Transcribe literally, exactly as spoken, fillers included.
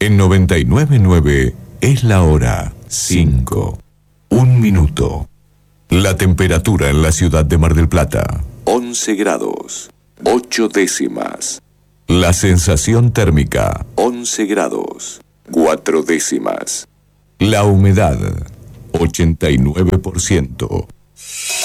En noventa y nueve punto nueve es la hora cinco. Un minuto. La temperatura en la ciudad de Mar del Plata. once grados. ocho décimas. La sensación térmica. once grados. cuatro décimas. La humedad. ochenta y nueve por ciento.